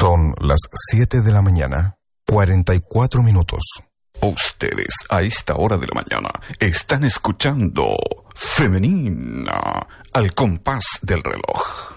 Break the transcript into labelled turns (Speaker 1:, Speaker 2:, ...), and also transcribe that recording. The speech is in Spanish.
Speaker 1: Son las 7 de la mañana, 44 minutos.
Speaker 2: Ustedes a esta hora de la mañana están escuchando Femenina al compás del reloj.